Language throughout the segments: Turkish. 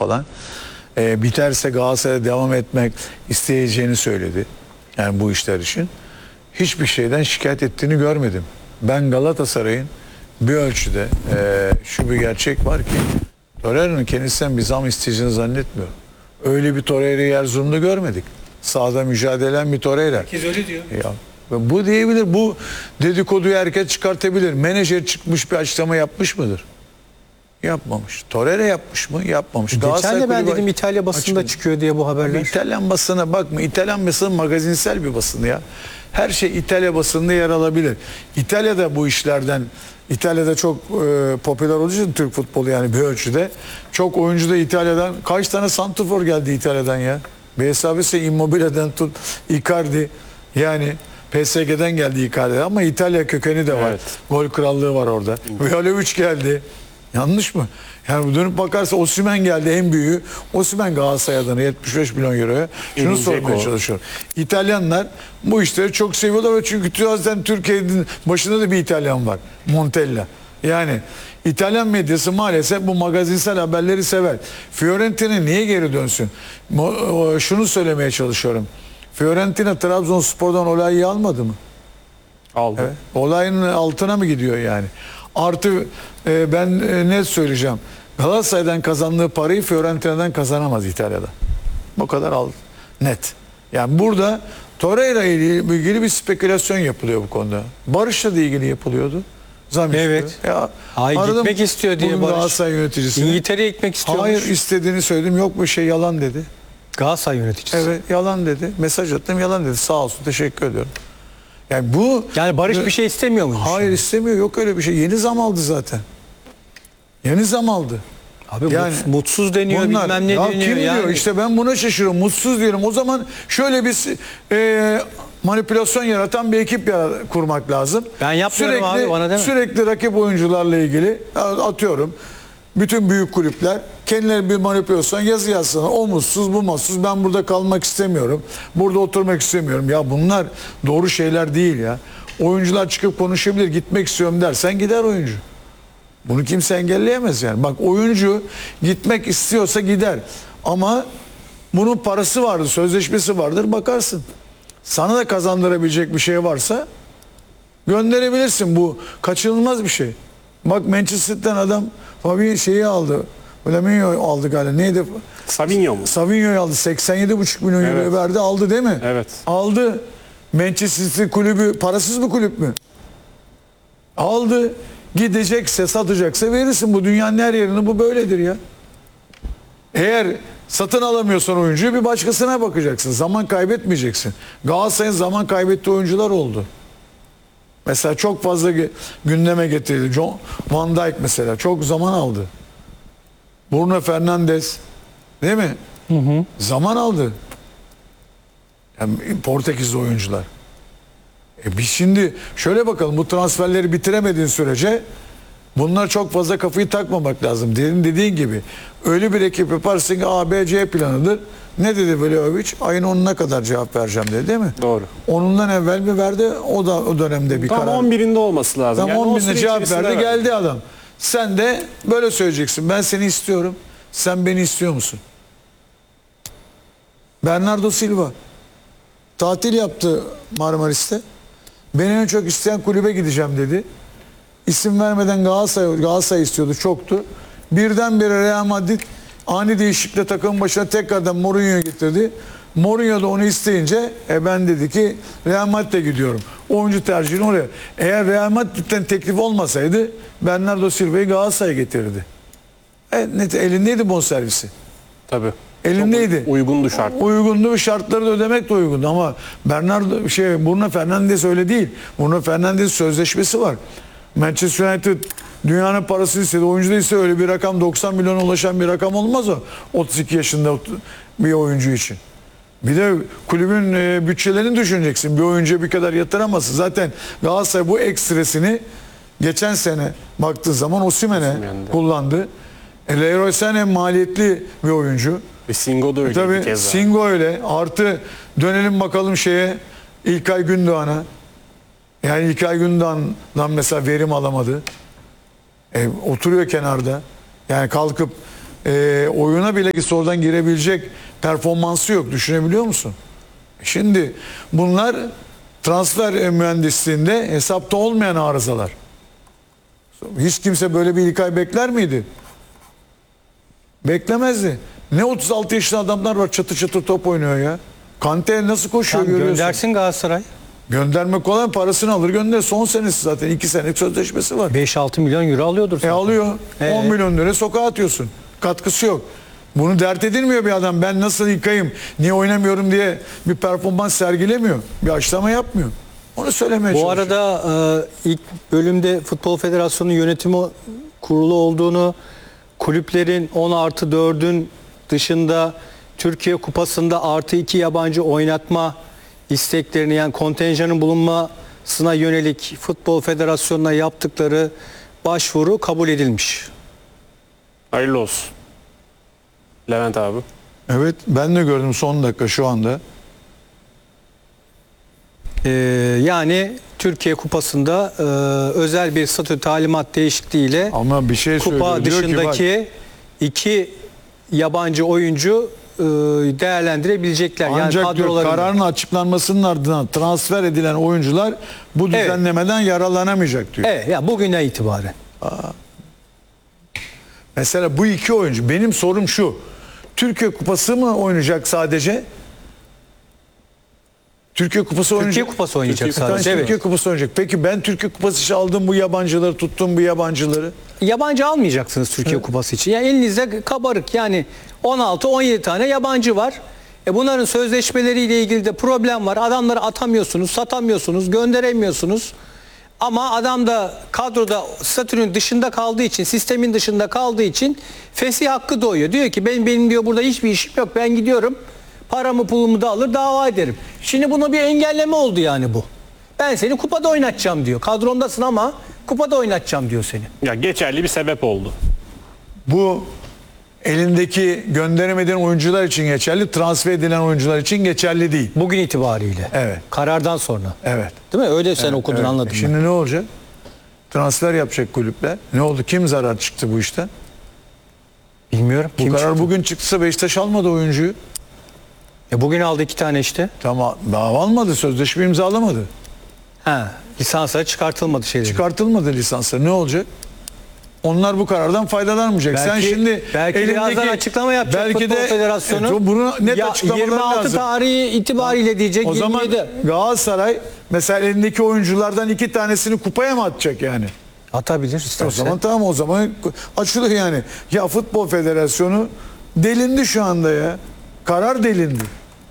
falan. Biterse Galatasaray'a devam etmek isteyeceğini söyledi. Yani bu işler için. Hiçbir şeyden şikayet ettiğini görmedim. Ben Galatasaray'ın bir ölçüde şu bir gerçek var ki Torreira'nın kendisinden bir zam isteyeceğini zannetmiyorum. Öyle bir Torreira'yı Erzurum'da görmedik. Sahada mücadele eden bir Torreira. Herkes öyle diyor. Ya, bu diyebilir. Bu dedikoduyu herkes çıkartabilir. Menajer çıkmış bir açıklama yapmış mıdır? Yapmamış. Torreira yapmış mı? Yapmamış. Geçen de ben kulübü dedim İtalya basında açıkladı. çıkıyor diye bu haberler. İtalyan basına bakma. İtalyan basını magazinsel bir basın ya. Her şey İtalya basınında yer alabilir. İtalya'da bu işlerden İtalya'da çok popüler olduğu için Türk futbolu yani bir ölçüde. Çok oyuncu da İtalya'dan. Kaç tane santrfor geldi İtalya'dan ya? Bir hesabı ise Immobile'den tut. Icardi yani PSG'den geldi Icardi ama İtalya kökeni de var. Evet. Gol krallığı var orada. Vlahovic geldi. Yanlış mı? Yani dönüp bakarsa Osimhen geldi en büyüğü. Osimhen Galatasaray adına 75 milyon euroya. Şunu Edin sormaya Dzeko. çalışıyorum. İtalyanlar bu işleri çok seviyorlar ve çünkü zaten Türkiye'nin başında da bir İtalyan var. Montella. Yani İtalyan medyası maalesef bu magazinsel haberleri sever. Fiorentina niye geri dönsün? Şunu söylemeye çalışıyorum. Fiorentina Trabzonspor'dan olayı almadı mı? Aldı. Evet. Olayın altına mı gidiyor yani? Artı ben net söyleyeceğim. Galatasaray'dan kazandığı parayı Fiorentina'dan kazanamaz İtalya'da. Bu kadar net. Yani burada Torreira ile ilgili bir spekülasyon yapılıyor bu konuda. Barış'la da ilgili yapılıyordu. Zam Evet. istiyor. Ya, Hayır, aradım gitmek istiyor diye bugün Barış. Galatasaray yöneticisine. İngiltere'ye gitmek istiyormuş. Hayır istediğini söyledim. Yok bu şey yalan dedi. Galatasaray yöneticisi. Evet yalan dedi. Mesaj attım yalan dedi. Sağ olsun teşekkür ediyorum. Yani bu Yani Barış bir şey istemiyor muymuş? hayır istemiyor. Yok öyle bir şey. Yeni zam aldı zaten. Yeni zam aldı. Abi Yani mutsuz deniyor bilmem ne ya deniyor. kim yani. diyor? İşte ben buna şaşırıyorum. Mutsuz diyorum. O zaman şöyle bir manipülasyon yaratan bir ekip kurmak lazım. Ben yapmıyorum abi, bana deme. Sürekli rakip oyuncularla ilgili atıyorum. Bütün büyük kulüpler kendileri bir manipülasyon yazı yazsana. O mutsuz bu mutsuz ben burada kalmak istemiyorum. Burada oturmak istemiyorum. Ya bunlar doğru şeyler değil ya. Oyuncular çıkıp konuşabilir. Gitmek istiyorum dersen gider oyuncu. Bunu kimse engelleyemez yani. Bak oyuncu gitmek istiyorsa gider. Ama bunun parası vardır, sözleşmesi vardır bakarsın. Sana da kazandırabilecek bir şey varsa gönderebilirsin. Bu kaçınılmaz bir şey. Bak Manchester'dan adam Fabi şeyi aldı. Flaminio aldı galiba. Neydi? Savinho mu? Savinho'yu aldı. 87,5 milyon euro Evet. verdi. Aldı değil mi? Evet. Aldı. Manchester City kulübü parasız bir kulüp mü? Aldı. Gidecekse satacaksa verirsin. Bu dünyanın her yerinde bu böyledir ya. Eğer satın alamıyorsan oyuncuyu bir başkasına bakacaksın. Zaman kaybetmeyeceksin. Galatasaray'ın zaman kaybettiği oyuncular oldu. Mesela çok fazla gündeme getirildi. Van Dijk mesela çok zaman aldı. Bruno Fernandes değil mi? Zaman aldı. Yani Portekizli oyuncular. Biz şimdi şöyle bakalım bu transferleri bitiremediğin sürece bunlar çok fazla kafayı takmamak lazım. Dediğin gibi öyle bir ekip yaparsın ki A, B, C planıdır. Ne dedi Vlahovic? Ayın 10'una kadar cevap vereceğim dedi değil mi? Doğru. Onundan evvel mi verdi? O da o dönemde bir Tam karar. 11'inde olması lazım. Tam Yani o 11'inde süre cevap içerisinde verdi verdi. geldi adam. Sen de böyle söyleyeceksin. Ben seni istiyorum. Sen beni istiyor musun? Bernardo Silva tatil yaptı Marmaris'te. Beni en çok isteyen kulübe gideceğim dedi. İsim vermeden Galatasaray istiyordu çoktu. Birdenbire Real Madrid ani değişiklikle takımın başına tekrardan Mourinho'yu getirdi. Mourinho da onu isteyince ben dedi ki Real Madrid'e gidiyorum. Oyuncu tercihini oraya. Eğer Real Madrid'den teklif olmasaydı Bernardo Silva'yı Galatasaray'a getirirdi. Elindeydi bonservisi. Tabii. Elindeydi. Çok uygundu şart. Uygundu ve şartları da ödemek de uygundu ama Bruno Fernandes öyle değil. Bruno Fernandes sözleşmesi var. Manchester United dünyanın parasını istedi. Oyuncu da ise öyle bir rakam 90 milyona ulaşan bir rakam olmaz o. 32 yaşında bir oyuncu için. Bir de kulübün bütçelerini düşüneceksin. Bir oyuncuya bir kadar yatıramazsın. Zaten Galatasaray bu ekstresini geçen sene baktığın zaman Osimhen'e kullandı. Leroy Sané maliyetli bir oyuncu. Ve Singo da öyle bir Tabii kez daha. Singo öyle. Artı dönelim bakalım İlkay Gündoğan'a. Yani İlkay Gündoğan'dan mesela verim alamadı. Oturuyor kenarda. Yani kalkıp oyuna bile gitse oradan girebilecek performansı yok. Düşünebiliyor musun? Şimdi bunlar transfer mühendisliğinde hesapta olmayan arızalar. Hiç kimse böyle bir İlkay bekler miydi? Beklemezdi. Ne 36 yaşında adamlar var, çatır çatır top oynuyor ya. Kante nasıl koşuyor Tam görüyorsun. göndersin Galatasaray. Göndermek kolay, parasını alır gönder. Son senesi zaten 2 senelik sözleşmesi var. 5-6 milyon euro alıyordur. zaten. Alıyor. 10 milyon lira sokağa atıyorsun. Katkısı yok. Bunu dert edilmiyor bir adam. Ben nasıl yıkayım, niye oynamıyorum diye bir performans sergilemiyor. Bir açıklama yapmıyor. Onu söylemeye Bu çalışıyor. arada ilk bölümde Futbol Federasyonu yönetimi kurulu olduğunu, kulüplerin 10+4'ün dışında Türkiye Kupası'nda +2 yabancı oynatma isteklerini, yani kontenjanın bulunmasına yönelik Futbol Federasyonu'na yaptıkları başvuru kabul edilmiş. Hayırlı olsun. Levent abi. Evet, ben de gördüm son dakika şu anda. Yani Türkiye Kupası'nda özel bir statü talimat değişikliğiyle Ama bir şey söylüyor. kupa Diyor ki bak, dışındaki 2 yabancı oyuncu değerlendirebilecekler. ancak Yani diyor, kadrolarında. kararın açıklanmasının ardından transfer edilen oyuncular bu Evet. düzenlemeden yararlanamayacak diyor. Evet, ya bugüne itibaren. Mesela bu iki oyuncu, benim sorum şu. Türkiye Kupası mı oynayacak sadece? Türkiye Kupası oynayacak. Türkiye Kupası oynayacak Türkiye, sadece. Türkiye Evet. Kupası oynayacak. Peki ben Türkiye Kupası için aldım bu yabancıları, tuttum bu yabancıları. Yabancı almayacaksınız Türkiye Kupası için. Yani elinizde kabarık, yani 16-17 tane yabancı var. Bunların sözleşmeleriyle ilgili de problem var. Adamları atamıyorsunuz, satamıyorsunuz, gönderemiyorsunuz. Ama adam da kadroda statünün dışında kaldığı için, sistemin dışında kaldığı için fesih hakkı doğuyor. Diyor ki benim diyor burada hiçbir işim yok. Ben gidiyorum, paramı pulumu da alır dava ederim. Şimdi buna bir engelleme oldu yani bu. Ben seni kupada oynatacağım diyor. Kadromdasın ama kupada oynatacağım diyor seni. Ya geçerli bir sebep oldu. Bu elindeki gönderemediğin oyuncular için geçerli, transfer edilen oyuncular için geçerli değil. Bugün itibariyle. Evet. Karardan sonra. Evet. Değil mi? Öyle sen okudun, Evet. anladın mı? Şimdi ne olacak? Transfer yapacak kulüpler. Ne oldu? Kim zarar çıktı bu işten? Bilmiyorum. Bu Kim karar çıktı? bugün çıksa Beşiktaş almadı oyuncuyu. Bugün aldı 2 tane işte. Tamam, daha almadı, sözleşme imzalamadı. Lisansları çıkartılmadı şeyleri. Çıkartılmadı lisansları. Ne olacak? Onlar bu karardan faydalanmayacak. Sen şimdi belki birazdan açıklama yapacak belki Futbol de Federasyonu. bunu net Ya, açıklamaları 26 lazım. tarihi itibariyle diyecek. O zaman 27. Galatasaray mesela elindeki oyunculardan 2 tanesini kupaya mı atacak yani? Atabilir isterse. O zaman tamam, o zaman açılıyor yani. Ya Futbol Federasyonu delindi şu anda ya. Karar delindi.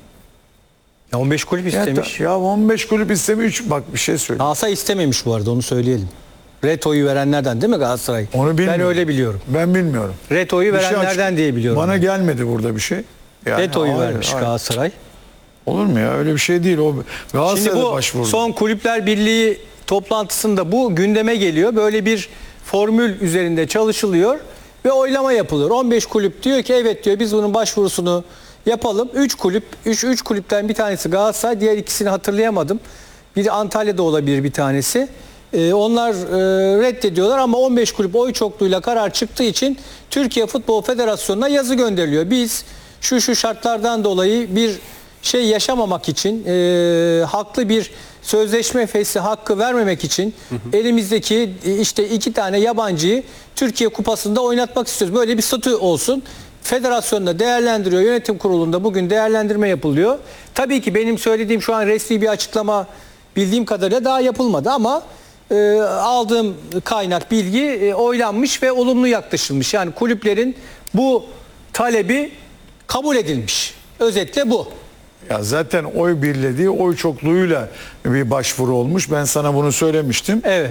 15 kulüp istemiş. Ya 15 kulüp istemiyor. Bak bir şey söyleyeyim. Galatasaray istememiş bu arada, onu söyleyelim. Reto'yu verenlerden değil mi Galatasaray? Onu bilmiyorum. Ben öyle biliyorum. Ben bilmiyorum. Reto'yu Bir şey verenlerden diye biliyorum. Bana gelmedi burada bir şey. Yani Reto'yu hayır, vermiş hayır. Galatasaray. Olur mu ya? Öyle bir şey değil. O Şimdi Galatasaray'da bu başvurdu. son Kulüpler Birliği toplantısında bu gündeme geliyor. Böyle bir formül üzerinde çalışılıyor ve oylama yapılıyor. 15 kulüp diyor ki evet diyor, biz bunun başvurusunu yapalım. 3 kulüpten bir tanesi Galatasaray, diğer ikisini hatırlayamadım. Biri Antalya'da olabilir bir tanesi. Onlar reddediyorlar ama 15 kulüp oy çokluğuyla karar çıktığı için Türkiye Futbol Federasyonu'na yazı gönderiliyor. Biz şu şartlardan dolayı bir şey yaşamamak için, haklı bir sözleşme fesli hakkı vermemek için elimizdeki işte 2 tane yabancıyı Türkiye Kupası'nda oynatmak istiyoruz. Böyle bir statü olsun. Federasyonda değerlendiriyor. Yönetim kurulunda bugün değerlendirme yapılıyor. Tabii ki benim söylediğim şu an resmi bir açıklama bildiğim kadarıyla daha yapılmadı ama aldığım kaynak bilgi oylanmış ve olumlu yaklaşılmış. Yani kulüplerin bu talebi kabul edilmiş. Özetle bu. Ya zaten oy birlediği, oy çokluğuyla bir başvuru olmuş. Ben sana bunu söylemiştim. Evet.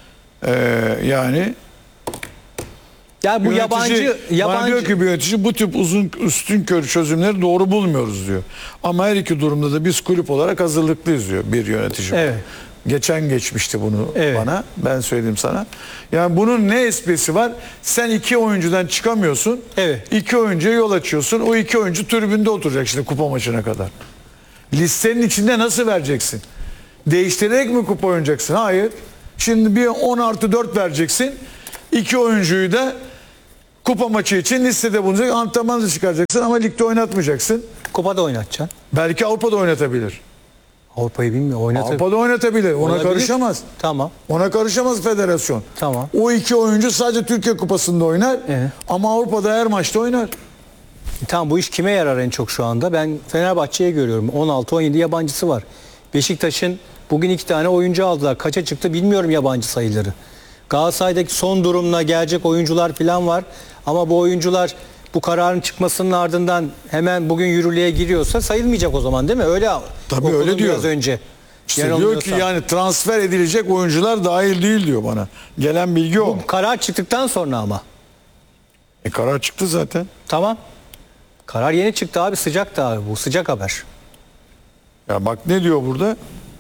Yani Ya bu bana diyor ki bir yönetici, bu tip uzun üstünkörü çözümleri doğru bulmuyoruz diyor. Ama her iki durumda da biz kulüp olarak hazırlıklıyız diyor bir yönetici. Evet. Geçen geçmişti bunu Evet. bana. Ben söyledim sana. Yani bunun ne esprisi var? Sen 2 oyuncudan çıkamıyorsun. Evet. 2 oyuncuya yol açıyorsun. O 2 oyuncu tribünde oturacak şimdi kupa maçına kadar. Listenin içinde nasıl vereceksin? Değiştirerek mi kupa oynayacaksın? Hayır. Şimdi bir 10+4 vereceksin. 2 oyuncuyu da Kupa maçı için listede bulunacak, antrenman da çıkaracaksın ama ligde oynatmayacaksın. Kupada oynatacaksın. Belki Avrupa'da oynatabilir. Avrupa'yı bilmiyor. Oynatabilir. Avrupa'da oynatabilir. Ona Olabilir. karışamaz. Tamam. Ona karışamaz federasyon. Tamam. O iki oyuncu sadece Türkiye Kupası'nda oynar Evet. ama Avrupa'da her maçta oynar. Tamam, bu iş kime yarar en çok şu anda? Ben Fenerbahçe'ye görüyorum. 16-17 yabancısı var. Beşiktaş'ın bugün 2 tane oyuncu aldılar. Kaça çıktı bilmiyorum yabancı sayıları. Galatasaray'daki son durumla gelecek oyuncular falan var. Ama bu oyuncular bu kararın çıkmasının ardından hemen bugün yürürlüğe giriyorsa sayılmayacak o zaman, değil mi? Öyle Tabii okudum öyle diyor. biraz önce. İşte diyor ki Yanılmıyorsam. yani transfer edilecek oyuncular dahil değil diyor bana. Gelen bilgi o. Karar çıktıktan sonra ama. Karar çıktı zaten. Tamam. Karar yeni çıktı abi, sıcak da abi, bu sıcak haber. Ya bak ne diyor burada?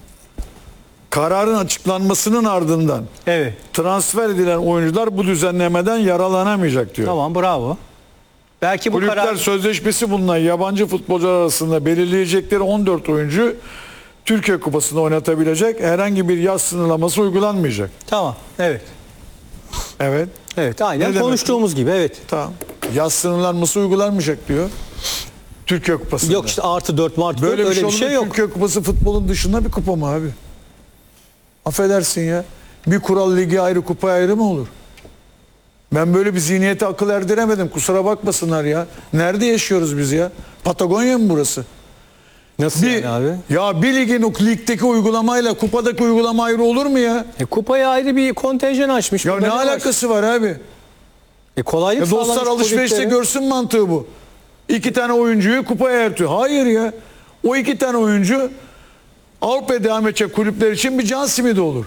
Kararın açıklanmasının ardından Evet. transfer edilen oyuncular bu düzenlemeden yararlanamayacak diyor. Tamam, bravo. Belki bu Kulüpler karar sözleşmesi bulunan yabancı futbolcular arasında belirleyecekleri 14 oyuncu Türkiye Kupası'nda oynatabilecek, herhangi bir yaş sınırlaması uygulanmayacak. tamam. Evet. Evet. Evet, Ne aynen demek konuştuğumuz gibi, evet. Tamam. Yaş sınırlanması uygulanmayacak diyor. Türkiye Kupası'nda. Yok işte artı 4 artı 4 böyle öyle bir olur şey mu? yok. Türkiye Kupası futbolun dışında bir kupa mı abi? Affedersin ya. Bir kural ligi ayrı, kupa ayrı mı olur? Ben böyle bir zihniyete akıl erdiremedim. Kusura bakmasınlar ya. Nerede yaşıyoruz biz ya? Patagonya mı burası? Nasıl yani abi? Ya bir ligin o ligdeki uygulamayla kupadaki uygulama ayrı olur mu ya? Kupaya ayrı bir kontenjan açmış. Ya Burada ne var? alakası var abi? Kolaylık Ya dostlar sağlamış alışverişte kulüplere. görsün mantığı bu. 2 tane oyuncuyu kupaya ertiyor. Hayır ya. O 2 tane oyuncu Avrupa'ya devam edecek kulüpler için bir can simidi olur.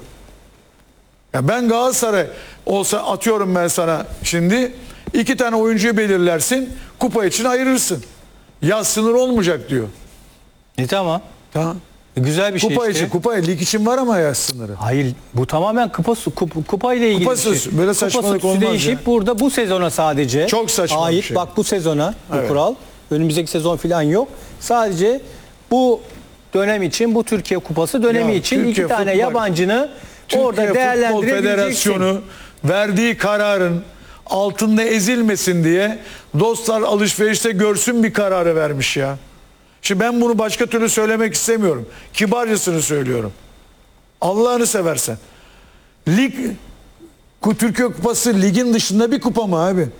Ya ben Galatasaray olsa, atıyorum ben sana şimdi, 2 tane oyuncuyu belirlersin, kupa için ayırırsın. Yaz sınır olmayacak diyor. Tamam. Tamam. Güzel bir şey Kupa işte. için, kupa lig için var ama yaz sınırı. Hayır, bu tamamen kupa ile ilgili Kupasız, bir şey. böyle saçmalık Kupasız olmaz değişip ya. burada bu sezona sadece Çok saçma bir ait. şey. Bak bu sezona bu Evet. kural. Önümüzdeki sezon falan yok. Sadece bu dönem için, bu Türkiye Kupası dönemi Ya, için Türkiye 2 tane Futbol- yabancını orada Türkiye Futbol değerlendirebileceksin. Federasyonu verdiği kararın altında ezilmesin diye dostlar alışverişte görsün bir kararı vermiş ya. Şimdi ben bunu başka türlü söylemek istemiyorum. Kibarcasını söylüyorum. Allah'ını seversen. Lig, Türkiye Kupası ligin dışında bir kupa mı abi?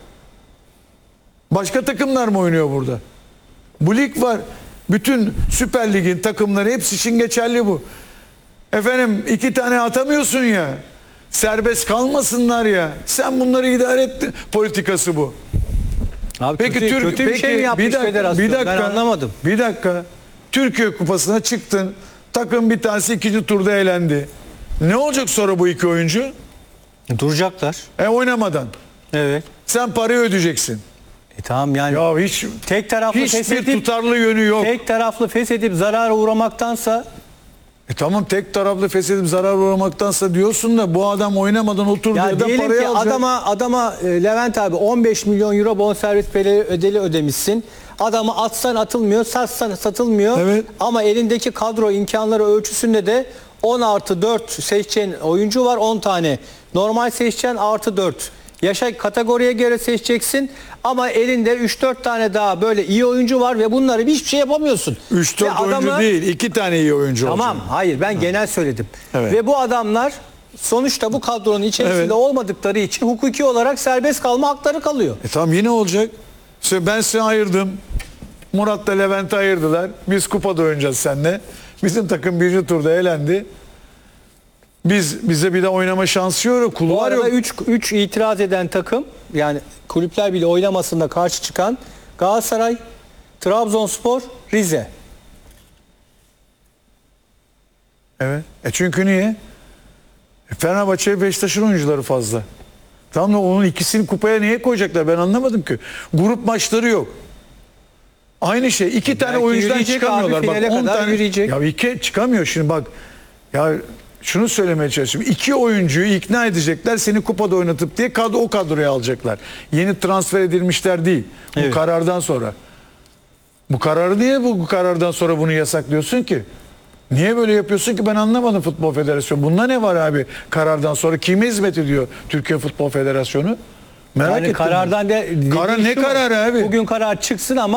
Başka takımlar mı oynuyor burada? Bu lig var. Bütün Süper Lig'in takımları hepsi için geçerli bu. Efendim 2 tane atamıyorsun ya. Serbest kalmasınlar ya. Sen bunları idare et. Politikası bu. Abi Peki kötü bir şey mi yapmış federasyon? Ben anlamadım. Bir dakika. Türkiye Kupası'na çıktın. Takım bir tanesi 2. turda elendi. Ne olacak sonra bu 2 oyuncu? Duracaklar. Oynamadan. Evet. Sen parayı ödeyeceksin. Tamam yani Ya hiç tek taraflı hiçbir feshedip tutarlı yönü yok. tek taraflı feshedip zarara uğramaktansa Tamam, tek taraflı feshedip zarar uğramaktansa diyorsun da bu adam oynamadan oturduğu ya yerden diyelim parayı ki alacak. adama Levent abi 15 milyon euro bonservis bedeli ödemişsin. Adamı atsan atılmıyor, satsan satılmıyor. Evet. Ama elindeki kadro imkanları ölçüsünde de 10 artı 4 seçeceğin oyuncu var, 10 tane. Normal seçeceğin artı 4. Yaşa kategoriye göre seçeceksin ama elinde 3-4 tane daha böyle iyi oyuncu var ve bunları hiçbir şey yapamıyorsun. 3-4 Ve oyuncu adamı- değil, 2 tane iyi oyuncu Tamam, olacak. hayır ben genel söyledim. Evet. Ve bu adamlar sonuçta bu kadronun içerisinde Evet. olmadıkları için hukuki olarak serbest kalma hakları kalıyor. Tamam, yine olacak. Ben seni ayırdım. Murat'la Levent'i ayırdılar. Biz kupada oynayacağız seninle. Bizim takım 1. turda elendi. Bize bir de oynama şansı yok. Bu Kulvar yok. arada 3 itiraz eden takım, yani kulüpler bile oynamasında karşı çıkan Galatasaray, Trabzonspor, Rize. Evet. Çünkü niye? Fenerbahçe, Beşiktaş'ın oyuncuları fazla. Tamam da onun ikisini kupaya niye koyacaklar? Ben anlamadım ki. Grup maçları yok. Aynı şey. 2 tane belki oyuncudan yürüyecek çıkamıyorlar. abi, finale 10 kadar tane yürüyecek. Ya 2 çıkamıyor şimdi bak. Ya şunu söylemeye çalışıyorum. 2 oyuncuyu ikna edecekler, seni kupada oynatıp diye o kadroya alacaklar. Yeni transfer edilmişler değil. Bu Evet. karardan sonra. Bu kararı niye bu karardan sonra bunu yasaklıyorsun ki? Niye böyle yapıyorsun ki ben anlamadım Futbol Federasyonu. Bunda ne var abi karardan sonra? Kime hizmet ediyor Türkiye Futbol Federasyonu? Merak yani ettim. karardan Karar ne şu, kararı abi? Bugün karar çıksın ama